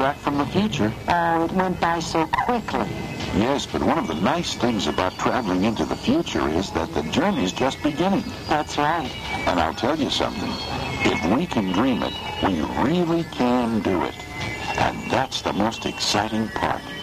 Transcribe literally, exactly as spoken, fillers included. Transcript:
back from the future. Oh, it went by so quickly. Yes, but one of the nice things about traveling into the future is that the journey's just beginning. That's right. And I'll tell you something. If we can dream it, we really can do it. And that's the most exciting part.